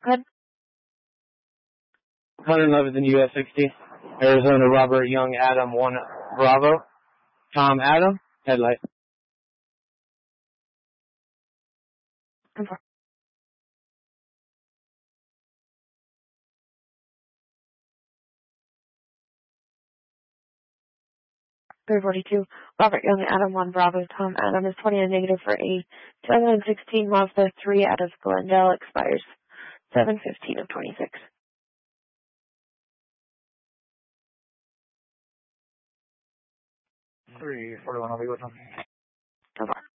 Good. 111th in US 60. Arizona Robert Young Adam 1 Bravo. Tom Adam, headlight. Confirm. 342. Robert Young Adam 1 Bravo. Tom Adam is 20 and negative for a 2016 Mazda 3 out of Glendale. Expires 7/15 of 26. 341, I'll be with them. Confirm.